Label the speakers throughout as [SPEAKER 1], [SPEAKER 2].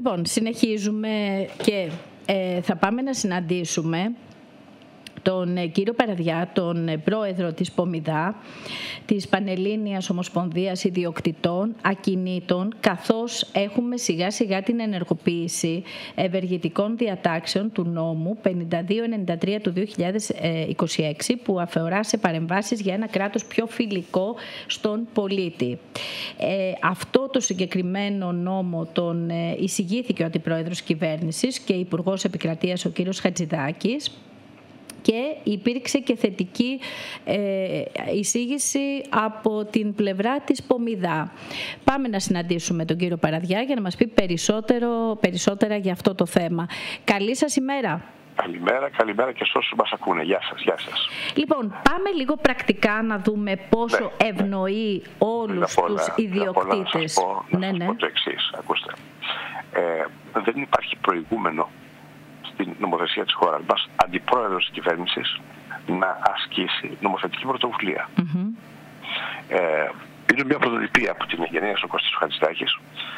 [SPEAKER 1] Λοιπόν, συνεχίζουμε και θα πάμε να συναντήσουμε τον κύριο Παραδιά, τον πρόεδρο της ΠΟΜΙΔΑ, της Πανελλήνιας Ομοσπονδίας Ιδιοκτητών Ακινήτων, καθώς έχουμε σιγά σιγά την ενεργοποίηση ευεργετικών διατάξεων του νόμου 5293 του 2026, που αφορά σε παρεμβάσεις για ένα κράτος πιο φιλικό στον πολίτη. Αυτό το συγκεκριμένο νόμο τον εισηγήθηκε ο Αντιπρόεδρος Κυβέρνησης και Υπουργός Επικρατείας ο κύριος Χατζηδάκης, και υπήρξε και θετική εισήγηση από την πλευρά της ΠΟΜΙΔΑ. Πάμε να συναντήσουμε τον κύριο Παραδιά για να μας πει περισσότερα για αυτό το θέμα. Καλή σας ημέρα.
[SPEAKER 2] Καλημέρα και σε όσους μας ακούνε. Γεια σας.
[SPEAKER 1] Λοιπόν, πάμε λίγο πρακτικά να δούμε πόσο ευνοεί όλους τους ιδιοκτήτες.
[SPEAKER 2] Να σας πω το εξής. Ακούστε. Δεν υπάρχει προηγούμενο στην νομοθεσία της χώρας μας αντιπρόεδρος της κυβέρνησης να ασκήσει νομοθετική πρωτοβουλία. Είναι μια πρωτοτυπία από την εγγενίασε ο Κώστας Χατζηδάκης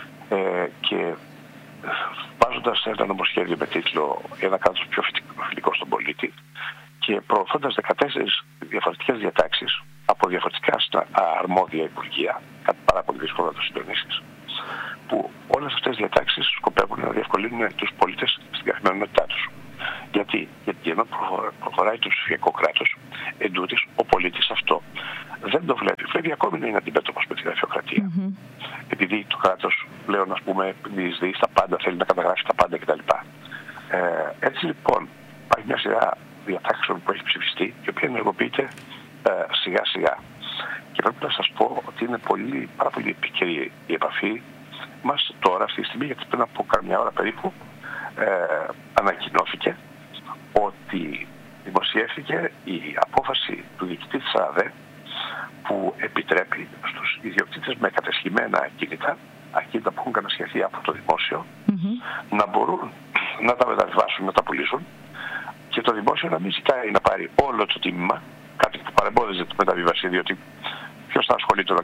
[SPEAKER 2] και βάζοντας ένα νομοσχέδιο με τίτλο «Ένα κράτος πιο φιλικό στον πολίτη» και προωθώντας 14 διαφορετικές διατάξεις από διαφορετικά αρμόδια υπουργεία, κάτι πάρα πολύ δύσκολο να το συντονίσεις, που όλες αυτές οι διατάξεις σκοπεύουν να διευκολύνουν τους πολίτες στην καθημερινότητά τους. Γιατί ενώ προχωράει το ψηφιακό κράτος, εντούτοις ο πολίτης αυτό δεν το βλέπει. Βλέπει ακόμη να είναι αντιμέτωπος με τη γραφειοκρατία. Επειδή το κράτος πλέον, ας πούμε, διεισδύει στα πάντα, θέλει να καταγράψει τα πάντα κτλ. Έτσι λοιπόν, υπάρχει μια σειρά διατάξεων που έχει ψηφιστεί, η οποία ενεργοποιείται σιγά σιγά. Και πρέπει να σας πω ότι είναι πάρα πολύ επίκαιρη η επαφή μας τώρα, αυτή τη στιγμή, γιατί πριν από καμιά ώρα περίπου ανακοινώθηκε ότι δημοσιεύθηκε η απόφαση του διοικητή της ΑΔΕ που επιτρέπει στους ιδιοκτήτες με κατασχημένα ακίνητα που έχουν κατασχεθεί από το δημόσιο, να μπορούν να τα μεταβιβάσουν, να τα πουλήσουν και το δημόσιο να μην ζητάει να πάρει όλο το τίμημα, κάτι που παρεμπόδιζε τη μεταβίβαση, διότι ποιος θα ασχολείται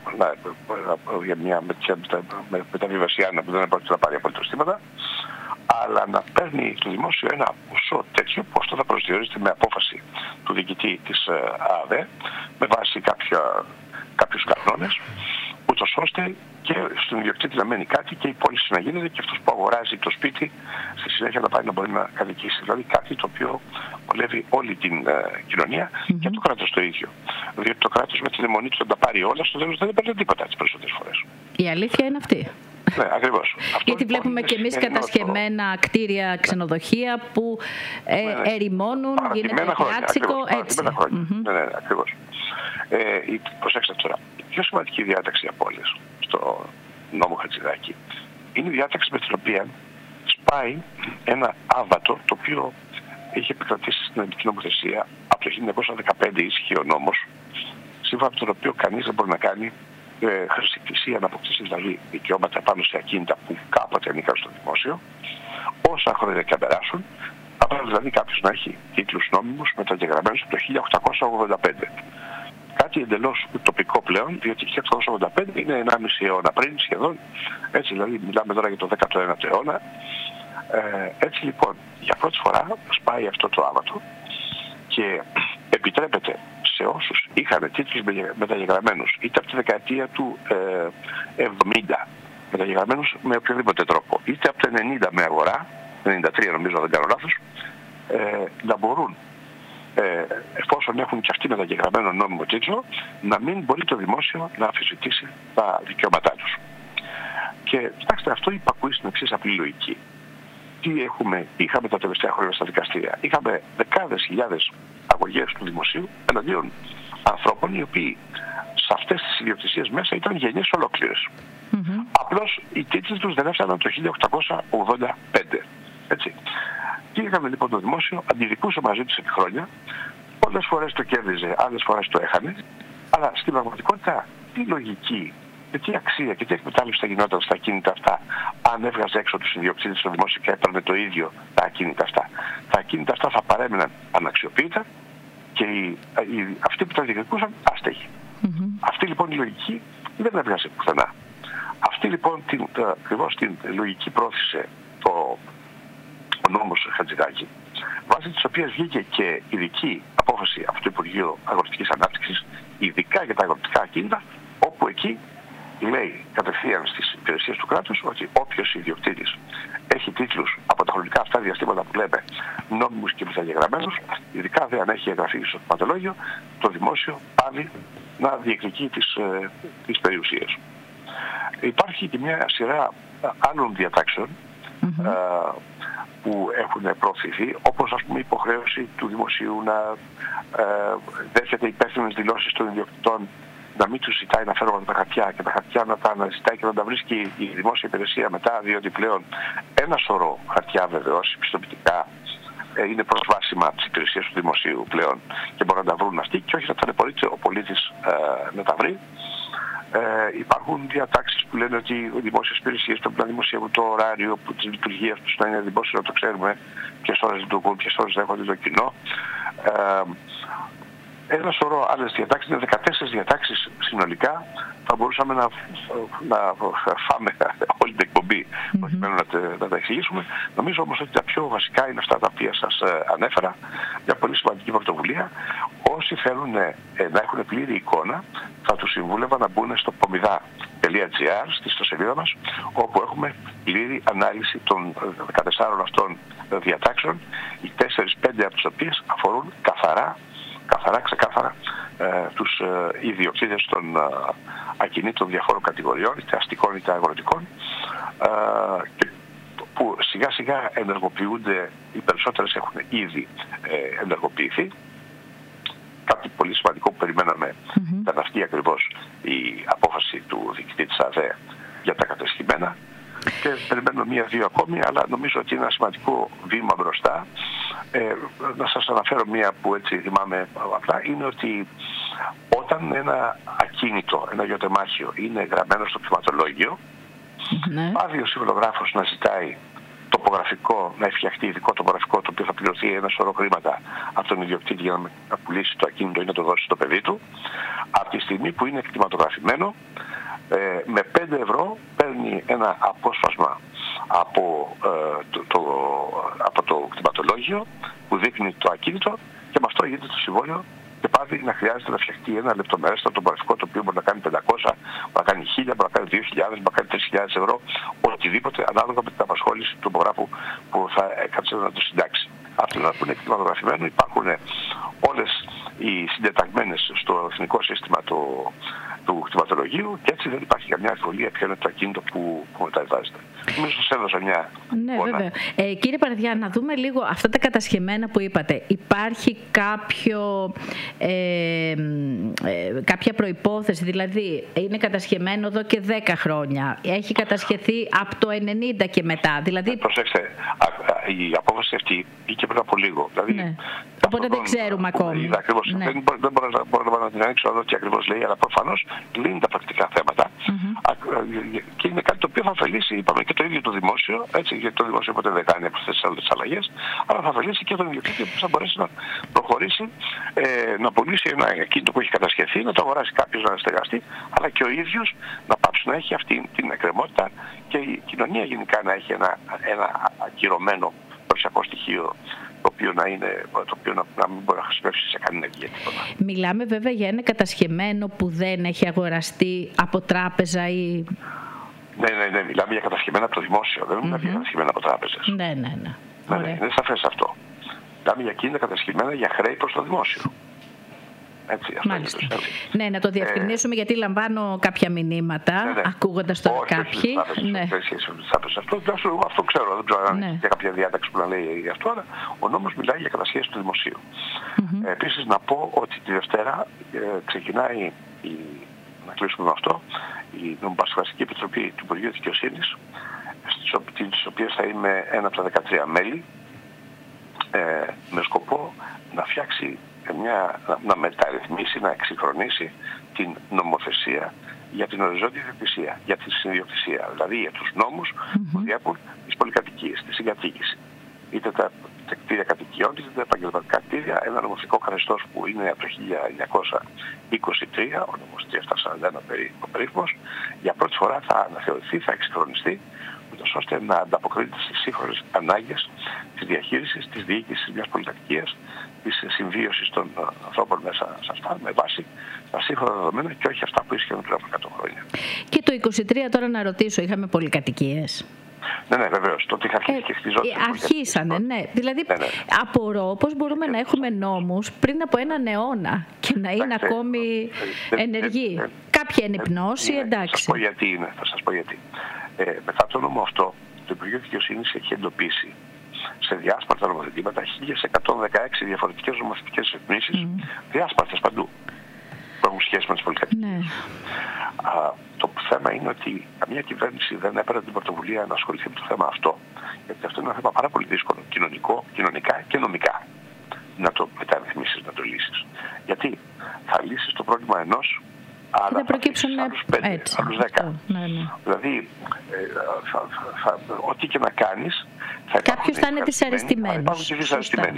[SPEAKER 2] για μια μεταβίβαση άνα που δεν πρόκειται να πάρει απολύτως τίποτα, αλλά να παίρνει το δημόσιο ένα ποσό τέτοιο που αυτό θα προσδιορίζεται με απόφαση του διοικητή της ΑΔΕ με βάση κάποιους κανόνες, ούτως ώστε και στον ιδιοκτήτη να μένει κάτι και η πώληση να γίνεται και αυτός που αγοράζει το σπίτι στη συνέχεια να πάει να μπορεί να κατοικήσει. Δηλαδή κάτι το οποίο βολεύει όλη την κοινωνία και το κράτος το ίδιο. Διότι το κράτος με την αιμονή του να τα πάρει όλα, στο τέλος δεν έπαιρνε τίποτα τις περισσότερες φορές.
[SPEAKER 1] Η αλήθεια είναι αυτή.
[SPEAKER 2] Ναι, ακριβώς.
[SPEAKER 1] Γιατί βλέπουμε και εμείς κατασκευμένα κτίρια, ξενοδοχεία που ερημώνουν, γίνεται πιάτσικο, έτσι.
[SPEAKER 2] Ναι, ακριβώς. Προσέξτε τώρα, η πιο σημαντική διάταξη από όλες στο νόμο Χατζηδάκη είναι η διάταξη με την οποία σπάει ένα άβατο το οποίο είχε επικρατήσει στην ελληνική νομοθεσία από το 1915, ίσχυε ο νόμος, σύμφωνα με τον οποίο κανείς δεν μπορεί να κάνει χρησιμοποιησία, να αποκτήσει δηλαδή δικαιώματα πάνω σε ακίνητα που κάποτε ανήκαν στο δημόσιο, όσα χρόνια και αν περάσουν, θα πρέπει δηλαδή κάποιος να έχει τίτλους νόμιμους μεταγεγραμμένους από το 1885. Κάτι εντελώς ουτοπικό πλέον, διότι το 1885 είναι 1,5 αιώνα πριν σχεδόν, έτσι δηλαδή μιλάμε τώρα για το 19ο αιώνα. Έτσι λοιπόν, για πρώτη φορά σπάει αυτό το άβατο και επιτρέπεται σε όσους είχαν τίτλους μεταγεγραμμένους είτε από τη δεκαετία του 70 μεταγεγραμμένους με οποιοδήποτε τρόπο, είτε από το 90 με αγορά, 93 νομίζω δεν κάνω λάθος, να μπορούν, εφόσον έχουν και αυτοί μεταγεγραμμένο νόμιμο τίτλο, να μην μπορεί το δημόσιο να αμφισβητήσει τα δικαιώματά τους. Και κοιτάξτε, αυτό υπακούει στην εξής απλή λογική. Τι είχαμε τα τελευταία χρόνια στα δικαστήρια? Είχαμε δεκάδες χιλιάδες αγωγές του δημοσίου εναντίον ανθρώπων οι οποίοι σε αυτές τις ιδιοκτησίες μέσα ήταν γενιές ολόκληρες. Απλώς οι τίτλοι τους δεν έφταναν το 1885. Έτσι. Και είχαμε λοιπόν το δημόσιο, αντιδικούσε μαζί τους επί χρόνια, πολλές φορές το κέρδιζε, άλλες φορές το έχανε, αλλά στην πραγματικότητα τι λογική και τι αξία και τι εκμετάλλευση θα γινόταν στα ακίνητα αυτά αν έβγαζε έξω τους ιδιοκτήτες στο δημόσιο και έπαιρνε το ίδιο τα ακίνητα αυτά? Τα ακίνητα αυτά θα παρέμειναν αναξιοποιητά και αυτοί που τα διεκδικούσαν άστεγοι. Αυτή λοιπόν η λογική δεν έβγαζε πουθενά. Αυτή Αυτή λοιπόν ακριβώς την λογική πρόθεσε ο νόμος Χατζηδάκη, βάσει της οποίας βγήκε και ειδική απόφαση από το Υπουργείο Αγροτικής Ανάπτυξης, ειδικά για τα αγροτικά ακίνητα, όπου εκεί λέει κατευθείαν στις υπηρεσίες του κράτους ότι όποιος ιδιοκτήτης έχει τίτλους από τα χρονικά αυτά διαστήματα που λέμε νόμιμους και μεταγεγραμμένους, ειδικά δεν αν έχει εγγραφεί στο κτηματολόγιο, το δημόσιο πάλι να διεκδικεί τις περιουσίες. Υπάρχει και μια σειρά άλλων διατάξεων που έχουν προωθηθεί, όπως ας πούμε η υποχρέωση του δημοσίου να δέχεται υπεύθυνες δηλώσεις των ιδιοκτητών, να μην τους ζητάει να φέρουν τα χαρτιά και τα χαρτιά να τα αναζητάει και να τα βρίσκει η δημόσια υπηρεσία μετά, διότι πλέον ένα σωρό χαρτιά βεβαιώσεις, πιστοποιητικά είναι προσβάσιμα από τις υπηρεσίες του δημοσίου πλέον και μπορούν να τα βρουν αυτοί και όχι να ταλαιπωρείται ο πολίτης να τα βρει. Υπάρχουν διατάξεις που λένε ότι οι δημόσιες υπηρεσίες πρέπει να δημοσιεύουν το ωράριο της λειτουργίας τους, να είναι δημόσιο, να το ξέρουμε ποιες ώρες λειτουργούν, ποιες ώρες δέχονται το κοινό. Ένα σωρό άλλες διατάξεις, είναι 14 διατάξεις συνολικά. Θα μπορούσαμε να φάμε όλη την εκπομπή προκειμένου να τα εξηγήσουμε. Νομίζω όμως ότι τα πιο βασικά είναι αυτά τα οποία σας ανέφερα. Μια πολύ σημαντική πρωτοβουλία. Όσοι θέλουν να έχουν πλήρη εικόνα, θα τους συμβούλευα να μπουν στο pomida.gr, στη ιστοσελίδα μας, όπου έχουμε πλήρη ανάλυση των 14 αυτών διατάξεων, οι 4-5 από τις οποίες αφορούν ξεκάθαρα τους ιδιοκτήτες των ακινήτων διαφόρων κατηγοριών, είτε αστικών είτε αγροτικών, που σιγά σιγά ενεργοποιούνται, οι περισσότερες έχουν ήδη ενεργοποιηθεί. Κάτι πολύ σημαντικό που περιμέναμε ήταν αυτή ακριβώς η απόφαση του διοικητή της ΑΔΕ για τα κατεστημένα. Και περιμένουμε μία-δύο ακόμη, αλλά νομίζω ότι είναι ένα σημαντικό βήμα μπροστά. Να σας αναφέρω μία που έτσι θυμάμαι απλά, είναι ότι όταν ένα ακίνητο, ένα γεωτεμάχιο είναι γραμμένο στο κτηματολόγιο, πάβει ο συμβολογράφος να ζητάει τοπογραφικό, να φτιαχτεί ειδικό τοπογραφικό, το οποίο θα πληρωθεί ένα σωρό χρήματα από τον ιδιοκτήτη για να πουλήσει το ακίνητο ή να το δώσει στο παιδί του. Από τη στιγμή που είναι κτηματογραφημένο, με 5 ευρώ παίρνει ένα απόσπασμα από το κτηματολόγιο που δείχνει το ακίνητο και με αυτό γίνεται το συμβόλαιο και πάβει να χρειάζεται να φτιαχτεί ένα λεπτομερέστατο τοπογραφικό, το οποίο μπορεί να κάνει 500, μπορεί να κάνει 1000, μπορεί να κάνει 2000, μπορεί να κάνει 3000 ευρώ, οτιδήποτε ανάλογα με την απασχόληση του τοπογράφου που θα έκατσε να το συντάξει. Αυτό να που είναι κτηματογραφημένο, υπάρχουν όλες οι συντεταγμένες στο εθνικό σύστημα του κτηματολογίου και έτσι δεν υπάρχει καμιά αμφιβολία ποιο είναι το ακίνητο που μεταβιβάζεται. Νομίζω σας έδωσα μια εικόνα.
[SPEAKER 1] Βέβαια. Κύριε Παραδιά, να δούμε λίγο αυτά τα κατασχεμένα που είπατε. Υπάρχει κάποια προϋπόθεση, δηλαδή είναι κατασχεμένο εδώ και 10 χρόνια. Έχει κατασχεθεί από το 90 και μετά. Δηλαδή...
[SPEAKER 2] Προσέξτε, η απόφαση αυτή βγήκε πριν από λίγο. Δηλαδή,
[SPEAKER 1] οπότε δεν ξέρουμε ακόμη.
[SPEAKER 2] Δεν μπορώ να την ανοίξω εδώ τι ακριβώς λέει, αλλά προφανώς λύνει τα πρακτικά θέματα. Και είναι κάτι το οποίο θα ωφελήσει, είπαμε, και το ίδιο το δημόσιο, έτσι, γιατί το δημόσιο ποτέ δεν κάνει αυτές τις αλλαγές, αλλά θα ωφελήσει και τον ιδιοκτήτη που θα μπορέσει να προχωρήσει, να πουλήσει ένα ακίνητο που έχει κατασχεθεί, να το αγοράσει κάποιος να στεγαστεί, αλλά και ο ίδιος να πάψει να έχει αυτή την εκκρεμότητα και η κοινωνία γενικά να έχει ένα ακυρωμένο προσιακό στοιχείο, το οποίο να μην μπορεί να χρησιμεύσει σε κανένα ενέργεια.
[SPEAKER 1] Μιλάμε βέβαια για ένα κατασχεμένο που δεν έχει αγοραστεί από τράπεζα ή...
[SPEAKER 2] Ναι, μιλάμε για κατασχεμένα από το δημόσιο, δεν μιλάμε για κατασχεμένα από τράπεζες.
[SPEAKER 1] Ναι.
[SPEAKER 2] Είναι σαφές αυτό. Μιλάμε για εκείνα κατασχεμένα για χρέη προς το δημόσιο. Έτσι,
[SPEAKER 1] μάλιστα. Ναι, να το διευκρινίσουμε γιατί λαμβάνω κάποια μηνύματα ακούγοντας το κάποιοι.
[SPEAKER 2] Αυτό ξέρω, δεν ξέρω αν έχει κάποια διάταξη που να λέει αυτό, αλλά ο νόμος μιλάει για κατασχέσεις του δημοσίου. Επίσης να πω ότι τη Δευτέρα ξεκινάει, να κλείσουμε με αυτό, η Νομοπαρασκευαστική Επιτροπή του Υπουργείου Δικαιοσύνης, στις οποίες θα είμαι ένα από τα 13 μέλη, με σκοπό να φτιάξει να μεταρρυθμίσει, να εξυγχρονίσει την νομοθεσία για την οριζόντια ιδιοκτησία, για τη συνειδιοκτησία, δηλαδή για τους νόμους που διέπουν τις πολυκατοικίες, τη συγκατοίκηση, είτε τα κτίρια κατοικιών, είτε τα επαγγελματικά κτίρια, ένα νομοθετικό καθεστώς που είναι από το 1923, ο νόμος 3741 περίφημος, για πρώτη φορά θα αναθεωρηθεί, θα εξυγχρονιστεί, ούτως ώστε να ανταποκρίνεται στις σύγχρονες ανάγκες της διαχείρισης, της διοίκησης μιας πολυκατοικίας, της συμβίωσης των ανθρώπων μέσα σε αυτά, με βάση τα σύγχρονα δεδομένα και όχι αυτά που ίσχυαν πριν από 100 χρόνια.
[SPEAKER 1] Και το 23 τώρα να ρωτήσω, είχαμε πολυκατοικίες?
[SPEAKER 2] Ναι, βεβαίως. Τότε είχα αρχίσει και χτιζόταν.
[SPEAKER 1] Αρχίσανε, ναι. Δηλαδή, απορώ πώς μπορούμε να έχουμε νόμους πριν από έναν αιώνα και να είναι ακόμη ενεργοί. Κάποια ενυπνώση, εντάξει.
[SPEAKER 2] Θα σας πω γιατί. Μετά το νόμο αυτό, το Υπουργείο Δικαιοσύνης έχει εντοπίσει σε διάσπαρτα νομοθετήματα 1116 διαφορετικές νομοθετικές ρυθμίσεις, διάσπαρτες παντού, που έχουν σχέση με τις πολυκατοικίες. Ναι. Το θέμα είναι ότι καμία κυβέρνηση δεν έπαιρνε την πρωτοβουλία να ασχοληθεί με το θέμα αυτό, γιατί αυτό είναι ένα θέμα πάρα πολύ δύσκολο, κοινωνικά και νομικά, να το μεταρρυθμίσεις, να το λύσεις. Γιατί θα λύσεις το πρόβλημα ενός, αλλά θα προκύψουν άλλους 5, άλλους 10. Δηλαδή, ό,τι και να κάνεις,
[SPEAKER 1] κάποιος θα είναι δυσαρεστημένος.
[SPEAKER 2] Υπάρχουν και δυσαρεστημένοι.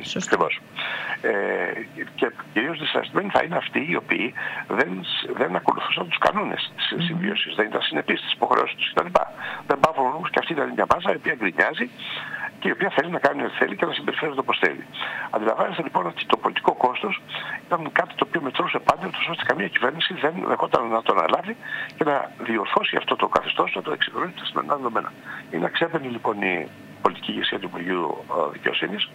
[SPEAKER 2] Και κυρίως δυσαρεστημένοι θα είναι αυτοί οι οποίοι δεν ακολουθούσαν τους κανόνες της συμβίωσης, δεν ήταν συνεπείς στις υποχρεώσεις τους κτλ. Δεν πάβουν όμως και αυτή ήταν μια μάζα η οποία γκρινιάζει και η οποία θέλει να κάνει ό,τι θέλει και να συμπεριφέρεται όπως θέλει. Αντιλαμβάνεστε λοιπόν ότι το πολιτικό κόστος ήταν κάτι το οποίο μετρούσε πάντα, ώστε καμία κυβέρνηση δεν δεχόταν να το αναλάβει και να διορθώσει αυτό το καθεστώς, να το εξυγχρονίσει τα σημερινά δεδομένα. Είναι αξέπαινη λοιπόν η πολιτική ηγεσία του Υπουργείου Δικαιοσύνης,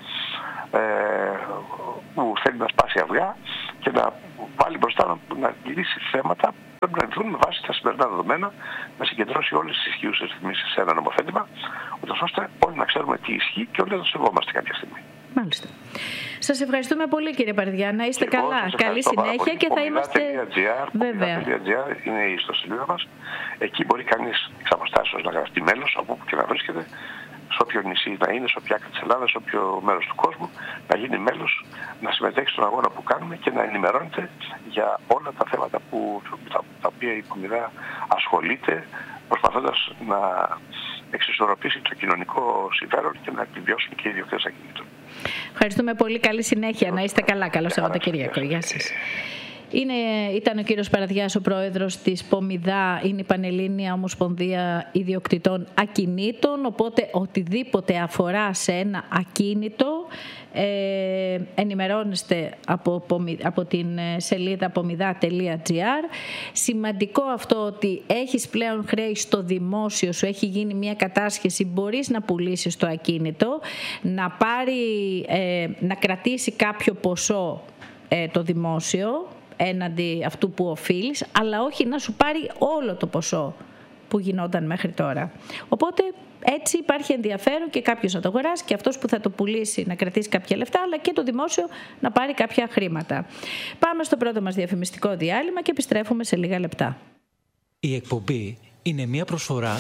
[SPEAKER 2] που θέλει να σπάσει αυγά και να βάλει μπροστά να λύσει θέματα που πρέπει να λυθούν με βάση τα σημερινά δεδομένα, να συγκεντρώσει όλες τις ισχύουσες ρυθμίσεις σε ένα νομοθέτημα, ούτως ώστε όλοι να ξέρουμε τι ισχύει και όλοι να το σεβόμαστε κάποια στιγμή.
[SPEAKER 1] Μάλιστα. Σας ευχαριστούμε πολύ, κύριε Παρδιά. Να είστε καλά. Καλή συνέχεια και θα είμαστε.
[SPEAKER 2] Βέβαια. Είναι η ιστοσελίδα μας. Εκεί μπορεί κανείς εξ αποστάσεως να γραφτεί μέλος, από όπου και να βρίσκεται, σε όποιο νησί να είναι, σε όποια άκρη της Ελλάδας, σε όποιο μέρος του κόσμου, να γίνει μέλος, να συμμετέχει στον αγώνα που κάνουμε και να ενημερώνεται για όλα τα θέματα τα οποία η Πομιδά ασχολείται, προσπαθώντας να εξισορροπήσει το κοινωνικό συμφέρον και να επιβιώσουν και οι ιδιοκτήτες ακινήτων.
[SPEAKER 1] Ευχαριστούμε πολύ. Καλή συνέχεια. Να είστε καλά. Καλό Σαββατοκύριακο. Γεια σας. Ήταν ο κύριος Παραδιάς, ο πρόεδρος της Πομιδά, είναι η Πανελλήνια Ομοσπονδία Ιδιοκτητών Ακινήτων, οπότε οτιδήποτε αφορά σε ένα ακίνητο ενημερώνεστε από την σελίδα pomida.gr. Σημαντικό αυτό ότι έχεις πλέον χρέη στο δημόσιο σου, έχει γίνει μια κατάσχεση, μπορείς να πουλήσεις το ακίνητο, να κρατήσει κάποιο ποσό το δημόσιο έναντι αυτού που οφείλεις, αλλά όχι να σου πάρει όλο το ποσό που γινόταν μέχρι τώρα. Οπότε έτσι υπάρχει ενδιαφέρον και κάποιος να το αγοράσει και αυτός που θα το πουλήσει να κρατήσει κάποια λεφτά, αλλά και το δημόσιο να πάρει κάποια χρήματα. Πάμε στο πρώτο μας διαφημιστικό διάλειμμα και επιστρέφουμε σε λίγα λεπτά.
[SPEAKER 3] Η εκπομπή είναι μια προσφορά.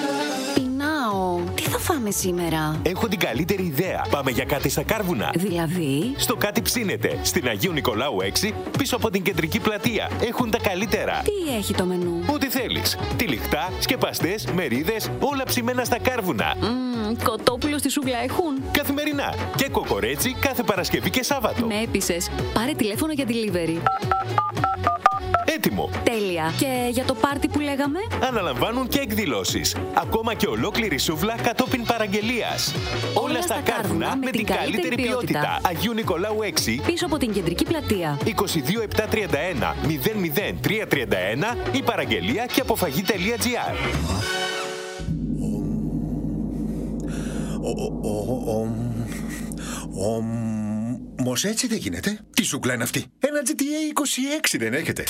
[SPEAKER 4] Τι θα φάμε σήμερα?
[SPEAKER 5] Έχω την καλύτερη ιδέα. Πάμε για κάτι στα Κάρβουνα.
[SPEAKER 4] Δηλαδή?
[SPEAKER 5] Στο Κάτι Ψήνεται, στην Αγίου Νικολάου 6, πίσω από την κεντρική πλατεία. Έχουν τα καλύτερα.
[SPEAKER 4] Τι έχει το μενού?
[SPEAKER 5] Ό,τι θέλεις. Τυλιχτά, σκεπαστές, μερίδες, όλα ψημένα στα Κάρβουνα.
[SPEAKER 4] Κοτόπουλο στη σούβλα έχουν?
[SPEAKER 5] Καθημερινά. Και κοκορέτσι κάθε Παρασκευή και Σάββατο.
[SPEAKER 4] Με έπεισες. Πάρε τηλέφωνο για delivery.
[SPEAKER 5] Έτοιμο.
[SPEAKER 4] Τέλεια. Και για το πάρτι που λέγαμε?
[SPEAKER 5] Αναλαμβάνουν και εκδηλώσεις. Ακόμα και ολόκληρη σούβλα κατόπιν παραγγελίας. Όλα στα Κάρβουνα με την καλύτερη ποιότητα. Αγίου Νικολάου 6,
[SPEAKER 4] πίσω από την κεντρική πλατεία.
[SPEAKER 5] 22731 00331 ή παραγγελία και αποφαγή.gr.
[SPEAKER 6] Όμως έτσι δεν γίνεται. Τι σούκλα είναι αυτή? Ένα GTA 26 δεν έχετε?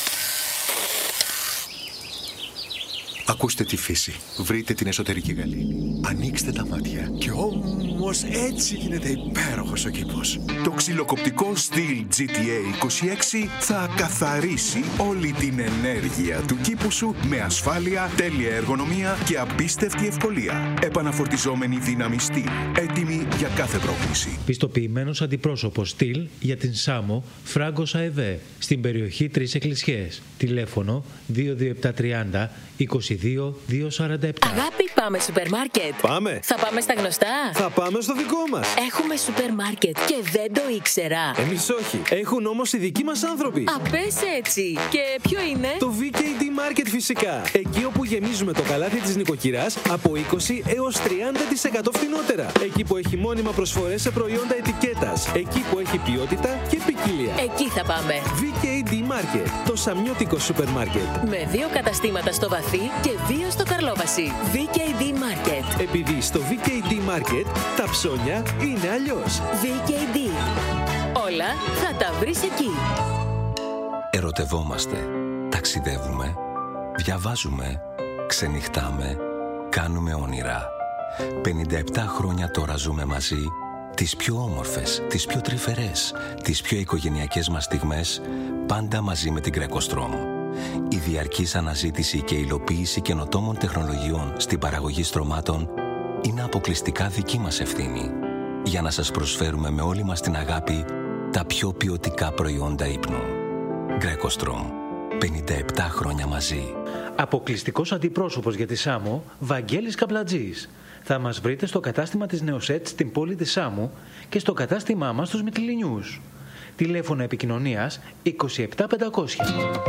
[SPEAKER 6] Ακούστε τη φύση. Βρείτε την εσωτερική γαλήνη. Ανοίξτε τα μάτια. Και όμως έτσι γίνεται υπέροχος ο κήπος. Το ξυλοκοπτικό Stihl GTA 26 θα καθαρίσει όλη την ενέργεια του κήπου σου με ασφάλεια, τέλεια εργονομία και απίστευτη ευκολία. Επαναφορτιζόμενη δύναμη Stihl. Έτοιμη για κάθε πρόκληση.
[SPEAKER 3] Πιστοποιημένος αντιπρόσωπος Stihl για την Σάμο, Φράγκος ΑΕΒ, στην περιοχή 3 Εκκλησιές. Τηλέφωνο 22730 22 247.
[SPEAKER 7] Αγάπη, πάμε σούπερ μάρκετ.
[SPEAKER 8] Πάμε.
[SPEAKER 7] Θα πάμε στα γνωστά.
[SPEAKER 8] Θα πάμε στο δικό μας.
[SPEAKER 7] Έχουμε σούπερ μάρκετ και δεν το ήξερα.
[SPEAKER 8] Εμείς όχι. Έχουν όμως οι δικοί μας άνθρωποι.
[SPEAKER 7] Α, πες έτσι. Και ποιο είναι?
[SPEAKER 8] Το VKD Market φυσικά. Εκεί όπου γεμίζουμε το καλάθι της νοικοκυράς από 20 έως 30% φθηνότερα. Εκεί που έχει μόνιμα προσφορές σε προϊόντα ετικέτας. Εκεί που έχει ποιότητα και ποικιλία.
[SPEAKER 7] Εκεί θα πάμε.
[SPEAKER 8] VKD Market. Το σαμιώτικο σούπερ μάρκετ.
[SPEAKER 7] Με 2 καταστήματα στο Βαθύ και 2 στο Καρλόβαση. VKD Market.
[SPEAKER 8] Επειδή στο VKD Market τα ψώνια είναι αλλιώς.
[SPEAKER 7] VKD. Όλα θα τα βρεις εκεί.
[SPEAKER 9] Ερωτευόμαστε, ταξιδεύουμε, διαβάζουμε, ξενυχτάμε, κάνουμε όνειρα. 57 χρόνια τώρα ζούμε μαζί, τις πιο όμορφες, τις πιο τρυφερές, τις πιο οικογενειακές μας στιγμές, πάντα μαζί με την Greco-Strom. Η διαρκής αναζήτηση και υλοποίηση καινοτόμων τεχνολογιών στην παραγωγή στρωμάτων είναι αποκλειστικά δική μας ευθύνη, για να σας προσφέρουμε με όλη μας την αγάπη τα πιο ποιοτικά προϊόντα ύπνου. Greco-Strom. 57 χρόνια μαζί.
[SPEAKER 3] Αποκλειστικός αντιπρόσωπος για τη Σάμο, Βαγγέλης Καπλατζής. Θα μας βρείτε στο κατάστημα της Νεοσέτ στην πόλη της Σάμου και στο κατάστημά μας στους Μυτιληνιούς. Τηλέφωνο επικοινωνίας 27500.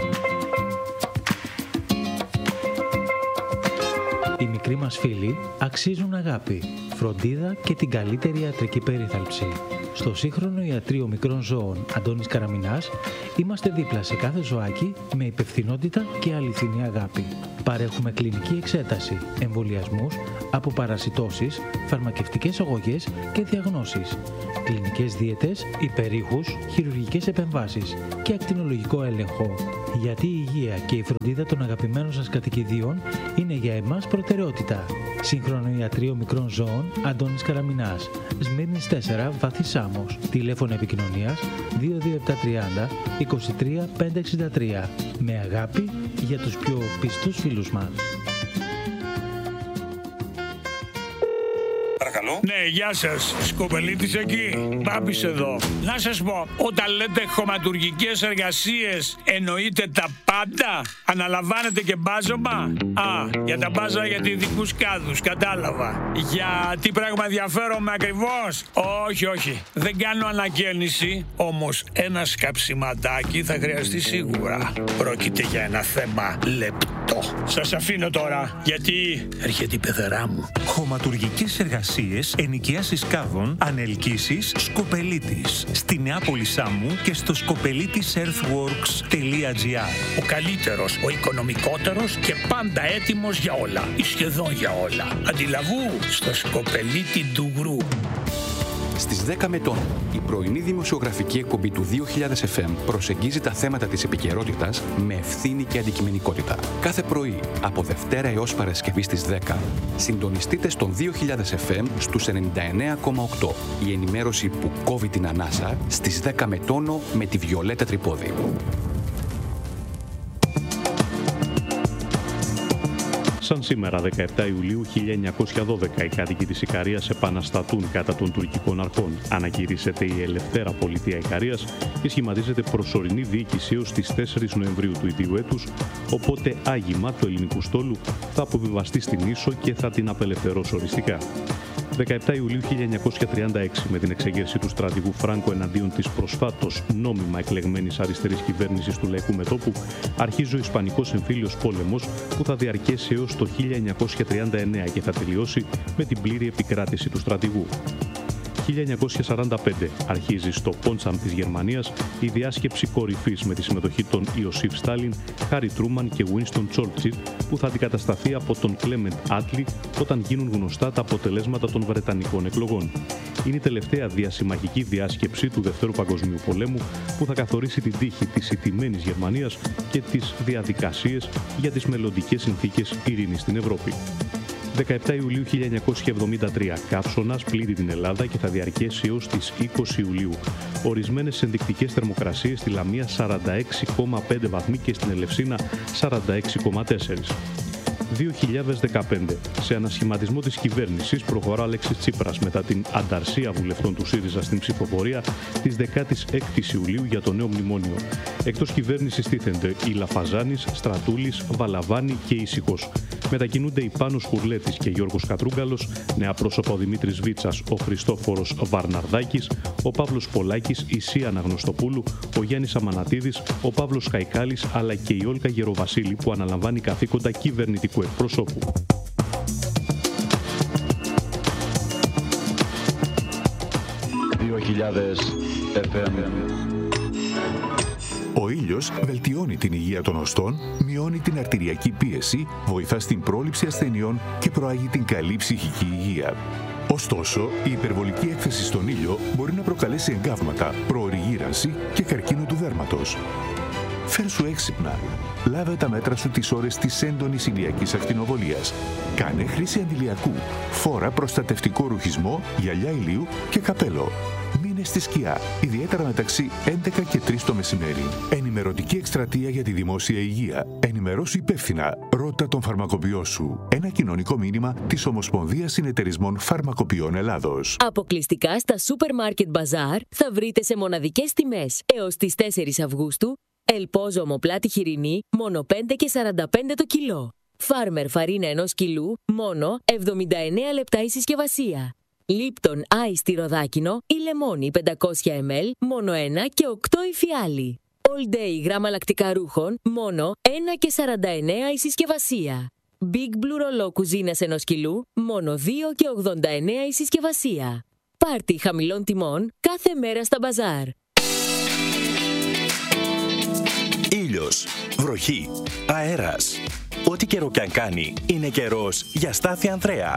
[SPEAKER 3] Οι μικροί μας φίλοι αξίζουν αγάπη, φροντίδα και την καλύτερη ιατρική περίθαλψη. Στο σύγχρονο ιατρείο μικρών ζώων Αντώνης Καραμινάς είμαστε δίπλα σε κάθε ζωάκι με υπευθυνότητα και αληθινή αγάπη. Παρέχουμε κλινική εξέταση, εμβολιασμούς, αποπαρασιτώσεις, φαρμακευτικές αγωγές και διαγνώσεις, κλινικές δίαιτες, υπερήχους, χειρουργικές επεμβάσεις και ακτινολογικό έλεγχο. Γιατί η υγεία και η φροντίδα των αγαπημένων σας κατοικιδίων είναι για εμάς προτεραιότητα. Σύγχρονο ιατρείο μικρών ζώων Αντώνης Καραμινάς, Σμύρνης 4, Βαθύ Σάμος. Τηλέφωνο επικοινωνίας 22730 23 563. Με αγάπη για τους πιο πιστούς φίλους μας.
[SPEAKER 10] Παρακαλώ. Ναι, γεια σας. Σκοπελίτης εκεί. Μπάμπης εδώ. Να σας πω, όταν λέτε χωματουργικές εργασίες, εννοείτε τα πάντα? Αναλαμβάνετε και μπάζωμα? Για τα μπάζα για ειδικούς κάδους, κατάλαβα. Για τι πράγμα ενδιαφέρομαι ακριβώς? Όχι. Δεν κάνω ανακαίνιση, όμως ένα σκαψιματάκι θα χρειαστεί σίγουρα. Πρόκειται για ένα θέμα λεπτό. Σας αφήνω τώρα, γιατί έρχεται η πεθερά μου.
[SPEAKER 5] Χωματουργικές εργασίες, ενοικίασης κάδων, ανελκύσεις, Σκοπελίτης. Στη Νεάπολη Σάμου και στο skopelitisearthworks.gr.
[SPEAKER 10] Ο καλύτερος, ο οικονομικότερος και πάντα έτοιμος για όλα. Ή σχεδόν για όλα. Αντιλαβού στο Σκοπελίτη Ντουγρού.
[SPEAKER 11] Στις 10 Μετών, η πρωινή δημοσιογραφική εκπομπή του 2000 FM προσεγγίζει τα θέματα της επικαιρότητας με ευθύνη και αντικειμενικότητα. Κάθε πρωί, από Δευτέρα έως Παρασκευή στις 10, συντονιστείτε στον 2000 FM στους 99,8. Η ενημέρωση που κόβει την ανάσα στις 10 Μετώνο με τη Βιολέτα Τρυπόδη.
[SPEAKER 12] Σαν σήμερα, 17 Ιουλίου 1912, οι κάτοικοι της Ικαρίας επαναστατούν κατά των τουρκικών αρχών. Ανακηρύσσεται η Ελευθέρα Πολιτεία Ικαρίας και σχηματίζεται προσωρινή διοίκηση έως τις 4 Νοεμβρίου του ίδιου έτους, οπότε άγημα του ελληνικού στόλου θα αποβιβαστεί στην Ίσο και θα την απελευθερώσει οριστικά. 17 Ιουλίου 1936, με την εξεγέρση του στρατηγού Φράνκο εναντίον της προσφάτως νόμιμα εκλεγμένης αριστερής κυβέρνησης του Λαϊκού Μετώπου, αρχίζει ο Ισπανικός Εμφύλιος Πόλεμος που θα διαρκέσει έως το 1939 και θα τελειώσει με την πλήρη επικράτηση του στρατηγού. 1945 αρχίζει στο Πόντσαμ της Γερμανίας η διάσκεψη κορυφής με τη συμμετοχή των Ιωσήφ Στάλιν, Χάρι Τρούμαν και Winston Churchill, που θα αντικατασταθεί από τον Κλέμεντ Άτλι όταν γίνουν γνωστά τα αποτελέσματα των Βρετανικών εκλογών. Είναι η τελευταία διασημαχική διάσκεψη του Δευτέρου Παγκοσμίου Πολέμου που θα καθορίσει την τύχη της ηττημένης Γερμανίας και τις διαδικασίες για τις μελλοντικές συνθήκες ειρήνης στην Ευρώπη. 17 Ιουλίου 1973, καύσωνας πλήττει την Ελλάδα και θα διαρκέσει έως τις 20 Ιουλίου. Ορισμένες ενδεικτικές θερμοκρασίες στη Λαμία 46,5 βαθμοί και στην Ελευσίνα 46,4. 2015. Σε ανασχηματισμό της κυβέρνησης προχωρά Αλέξης Τσίπρας μετά την ανταρσία βουλευτών του ΣΥΡΙΖΑ στην ψηφοφορία της 16ης Ιουλίου για το νέο μνημόνιο. Εκτός κυβέρνησης τίθενται η Λαφαζάνης, Στρατούλης, Βαλαβάνη και Ήσυχος. Μετακινούνται οι Πάνος Κουρλέτης και Γιώργος Κατρούγκαλος, νέα πρόσωπα ο Δημήτρης Βίτσας, ο Χριστόφορος Βαρναρδάκης, ο Παύλος Πολάκης, η Σία Αναγνωστοπούλου, ο Γιάννης Αμανατίδης, ο Παύλος Καϊκάλης αλλά και η Όλγα Γεροβασίλη που αναλαμβάνει καθήκοντα κυβερνητικού εκπροσώπου.
[SPEAKER 6] Ο ήλιος βελτιώνει την υγεία των οστών, μειώνει την αρτηριακή πίεση, βοηθά στην πρόληψη ασθενειών και προάγει την καλή ψυχική υγεία. Ωστόσο, η υπερβολική έκθεση στον ήλιο μπορεί να προκαλέσει εγκάβματα, προωρή γύρανση και καρκίνο του δέρματος. Φέρσου έξυπνα. Λάβε τα μέτρα σου τις ώρες της έντονης ηλιακής ακτινοβολίας. Κάνε χρήση αντιλιακού. Φόρα προστατευτικό ρουχισμό, γυαλιά ηλίου και καπέλο. Μείνε στη σκιά, ιδιαίτερα μεταξύ 11 και 3 το μεσημέρι. Ενημερωτική εκστρατεία για τη δημόσια υγεία. Ενημερώσου υπεύθυνα. Ρώτα τον φαρμακοποιό σου. Ένα κοινωνικό μήνυμα της Ομοσπονδίας Συνεταιρισμών Φαρμακοποιών Ελλάδος.
[SPEAKER 7] Αποκλειστικά στα Supermarket Bazaar θα βρείτε σε μοναδικές τιμές έως τις 4 Αυγούστου Ελπόζο ομοπλάτη χοιρινή μόνο 5 και 45 το κιλό. Φάρμερ φαρίνα 1 κιλού μόνο 79 λεπτά η συσκευασία. Λίπτον άις τυροδάκινο ή λεμόνι 500 ml μόνο 1 και 8 η φιάλη. All Day γράμμα λακτικά ρούχων μόνο 1 και 49 η συσκευασία. Big Blue ρολό κουζίνας 1 κιλού μόνο 2 και 89 η συσκευασία. Πάρτι χαμηλών τιμών κάθε μέρα στα μπαζάρ.
[SPEAKER 5] Ήλιος, βροχή, αέρας. Ό,τι καιρό κι αν κάνει, είναι καιρός για Στάθη Ανδρέα.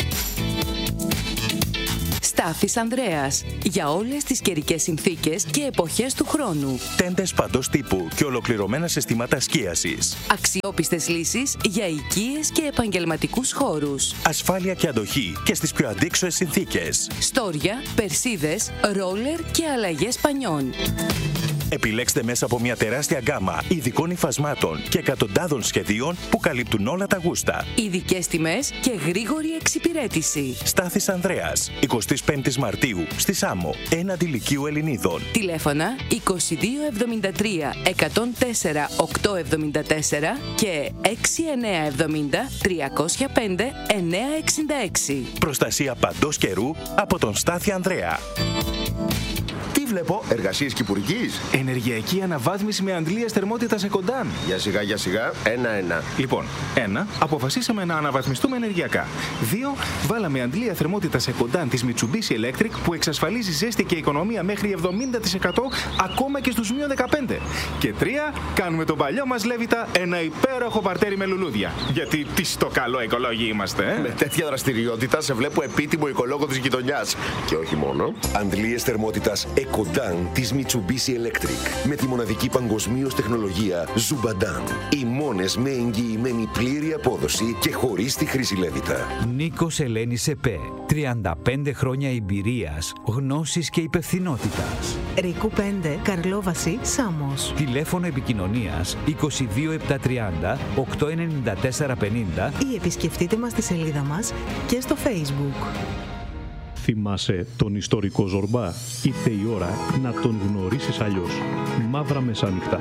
[SPEAKER 13] Στάθης Ανδρέας. Για όλες τις καιρικές συνθήκες και εποχές του χρόνου.
[SPEAKER 5] Τέντες παντός τύπου και ολοκληρωμένα συστήματα σκίασης.
[SPEAKER 13] Αξιόπιστες λύσεις για οικίες και επαγγελματικούς χώρους.
[SPEAKER 5] Ασφάλεια και αντοχή και στις πιο αντίξωες συνθήκες.
[SPEAKER 13] Στόρια, περσίδες, ρόλερ και αλλαγές πανιών.
[SPEAKER 5] Επιλέξτε μέσα από μια τεράστια γκάμα ειδικών υφασμάτων και εκατοντάδων σχεδίων που καλύπτουν όλα τα γούστα.
[SPEAKER 13] Ειδικές τιμές και γρήγορη εξυπηρέτηση.
[SPEAKER 5] Στάθης Ανδρέας, 25 Μαρτίου, στη Σάμο, έναντι Λυκείου Ελληνίδων.
[SPEAKER 13] Τηλέφωνα 2273 104 874 και 6970 305 966.
[SPEAKER 5] Προστασία παντός καιρού από τον Στάθη Ανδρέα.
[SPEAKER 14] Τι βλέπω, εργασίες κυπουρικής?
[SPEAKER 15] Ενεργειακή αναβάθμιση με αντλίες θερμότητας Εκοντάν.
[SPEAKER 14] Για σιγά, ένα-ένα.
[SPEAKER 15] Λοιπόν, 1. Αποφασίσαμε να αναβαθμιστούμε ενεργειακά. 2. Βάλαμε αντλία θερμότητας Εκοντάν της Mitsubishi Electric που εξασφαλίζει ζέστη και οικονομία μέχρι 70% ακόμα και στους -15. Και 3. Κάνουμε τον παλιό μας Λέβητα ένα υπέροχο παρτέρι με λουλούδια. Γιατί τι στο καλό οικολόγοι είμαστε,
[SPEAKER 14] Με τέτοια δραστηριότητα σε βλέπω επίτιμο οικολόγο της γειτονιάς. Και όχι μόνο.
[SPEAKER 16] Αντλίες θερμότητας Εκοντάν της Mitsubishi Electric με τη μοναδική παγκοσμίως τεχνολογία Zubadan. Οι μόνες με εγγυημένη πλήρη απόδοση και χωρίς τη χρήση Λέβητα.
[SPEAKER 17] Νίκος Ελένης ΕΠΕ. 35 χρόνια εμπειρίας, γνώσης και υπευθυνότητας.
[SPEAKER 18] Ρίκου 5, Καρλόβαση, Σάμος.
[SPEAKER 17] Τηλέφωνο επικοινωνίας 22730 89450
[SPEAKER 18] ή επισκεφτείτε μας στη σελίδα μας και στο Facebook.
[SPEAKER 12] Θυμάσαι τον ιστορικό Ζορμπά? Ήρθε η ώρα να τον γνωρίσεις αλλιώς. Μαύρα Μεσάνυχτα.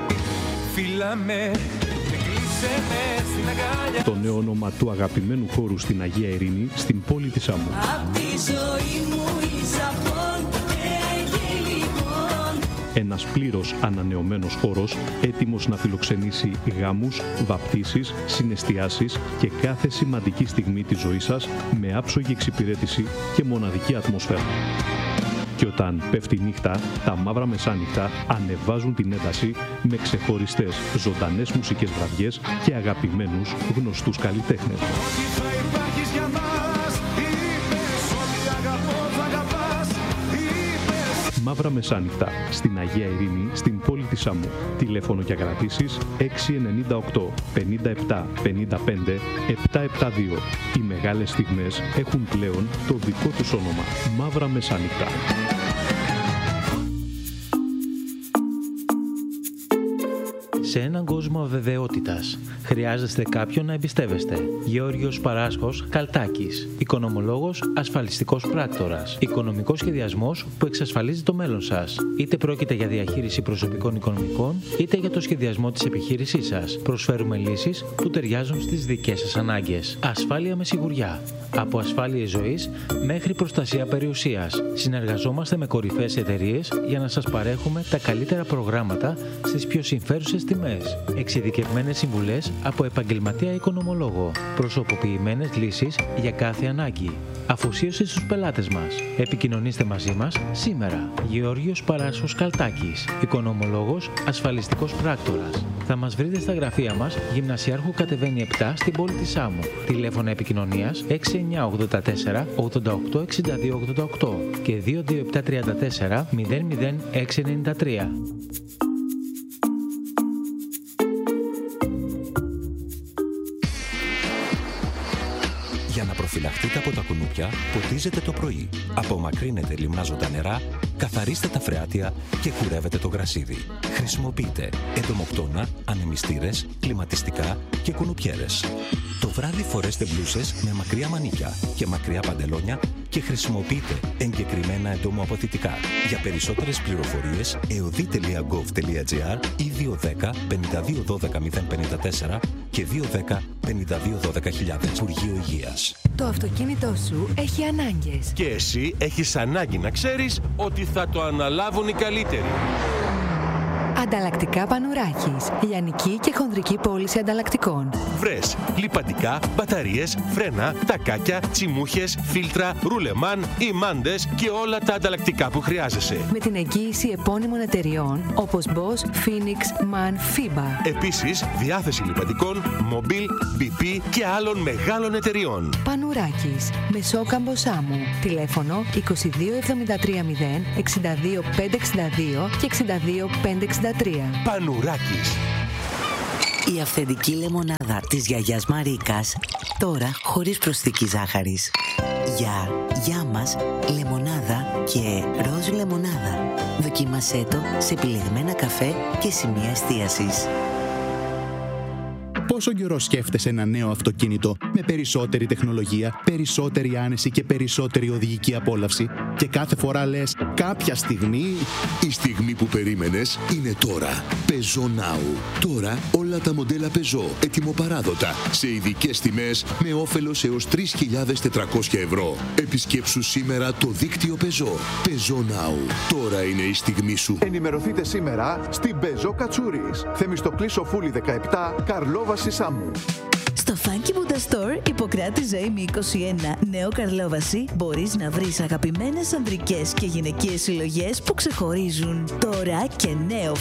[SPEAKER 12] Το νέο όνομα του αγαπημένου χώρου στην Αγία Ειρήνη, στην πόλη της Σάμου. Ένας πλήρως ανανεωμένος χώρος, έτοιμος να φιλοξενήσει γάμους, βαπτίσεις, συναισθιάσεις και κάθε σημαντική στιγμή της ζωής σας με άψογη εξυπηρέτηση και μοναδική ατμόσφαιρα. Και όταν πέφτει νύχτα, τα Μαύρα Μεσάνυχτα ανεβάζουν την ένταση με ξεχωριστές ζωντανές μουσικές βραδιές και αγαπημένους γνωστούς καλλιτέχνες. Μαύρα Μεσάνυχτα, στην Αγία Ειρήνη, στην πόλη της Σάμου. Τηλέφωνο για κρατήσεις 698 57 55 772. Οι μεγάλες στιγμές έχουν πλέον το δικό τους όνομα. Μαύρα Μεσάνυχτα.
[SPEAKER 3] Σε έναν κόσμο κόσμο αβεβαιότητας. Χρειάζεστε κάποιον να εμπιστεύεστε. Γεώργιος Παράσχος Καλτάκης. Οικονομολόγος, ασφαλιστικός πράκτορας. Οικονομικός σχεδιασμός που εξασφαλίζει το μέλλον σας. Είτε πρόκειται για διαχείριση προσωπικών οικονομικών, είτε για το σχεδιασμό της επιχείρησής σας. Προσφέρουμε λύσεις που ταιριάζουν στις δικές σας ανάγκες. Ασφάλεια με σιγουριά. Από ασφάλειες ζωής μέχρι προστασία περιουσίας. Συνεργαζόμαστε με κορυφαίες εταιρείες για να σας παρέχουμε τα καλύτερα προγράμματα στις πιο συμφέρουσες τιμές. Εξειδικευμένες συμβουλές από επαγγελματία οικονομολόγο. Προσωποποιημένες λύσεις για κάθε ανάγκη. Αφοσίωση στους πελάτες μας. Επικοινωνήστε μαζί μας σήμερα. Γεώργιος Παράσχος Καλτάκης. Οικονομολόγος, ασφαλιστικός πράκτορας. Θα μας βρείτε στα γραφεία μας, Γυμνασιάρχου κατεβαίνει 7 στην πόλη της Σάμου. Τηλέφωνα επικοινωνίας 6984 88 62 88 και 22734 00693.
[SPEAKER 9] Για να προφυλαχτείτε από τα κουνούπια, ποτίζετε το πρωί. Απομακρύνετε λιμνάζοντα νερά, καθαρίστε τα φρεάτια και κουρεύετε το γρασίδι. Χρησιμοποιείτε εντομοκτώνα, ανεμιστήρες, κλιματιστικά και κουνουπιέρες. Το βράδυ φορέστε μπλούσες με μακριά μανίκια και μακριά παντελόνια και χρησιμοποιείτε εγκεκριμένα εντομοαποθητικά. Για περισσότερες πληροφορίες, eodi.gov.gr ή 210 52 12 054 και 210 52 12 000. Υπουργείο Υγείας.
[SPEAKER 13] Το αυτοκίνητό σου έχει ανάγκες.
[SPEAKER 5] Και εσύ έχεις ανάγκη να ξέρεις ότι θα το αναλάβουν οι καλύτεροι.
[SPEAKER 13] Ανταλλακτικά Πανουράκης. Λιανική και χονδρική πώληση ανταλλακτικών.
[SPEAKER 5] Βρες λιπαντικά, μπαταρίες, φρένα, τακάκια, τσιμούχες, φίλτρα, ρουλεμάν, ημάντες και όλα τα ανταλλακτικά που χρειάζεσαι.
[SPEAKER 13] Με την εγγύηση επώνυμων εταιριών όπως Bosch, Phoenix, MAN, FIBA.
[SPEAKER 5] Επίσης, διάθεση λιπαντικών, Mobil, BP και άλλων μεγάλων εταιριών.
[SPEAKER 13] Πανουράκης. Μεσόκαμπο Σάμου. Τηλέφωνο 22730 62 562 και 62 563.
[SPEAKER 5] Πανουράκης.
[SPEAKER 19] Η αυθεντική λεμονάδα της γιαγιάς Μαρίκας, τώρα χωρίς προσθήκη ζάχαρης. Για μας, λεμονάδα και ροζ λεμονάδα. Δοκίμασέ το σε επιλεγμένα καφέ και σημεία εστίασης.
[SPEAKER 20] Πόσο καιρό σκέφτεσαι ένα νέο αυτοκίνητο με περισσότερη τεχνολογία, περισσότερη άνεση και περισσότερη οδηγική απόλαυση και κάθε φορά λες κάποια στιγμή...
[SPEAKER 6] Η στιγμή που περίμενες είναι τώρα. Peugeot Now. Τώρα όλα τα μοντέλα Peugeot ετοιμοπαράδοτα σε ειδικές τιμές με όφελος έως 3.400 ευρώ. Επισκέψου σήμερα το δίκτυο Peugeot. Peugeot Now. Τώρα είναι η στιγμή σου.
[SPEAKER 21] Ενημερωθείτε σήμερα στην Peugeot Κατσούρης. Θεμιστοκλή Σοφούλη 17, Καρλόβαση Σάμου.
[SPEAKER 22] Στο Funky Buddha Store, Ιπποκράτη Ζωήμη 21, Νέο Καρλόβαση, μπορείς να βρεις αγαπημένες ανδρικές και γυναικείες συλλογές που ξεχωρίζουν. Τώρα και νέο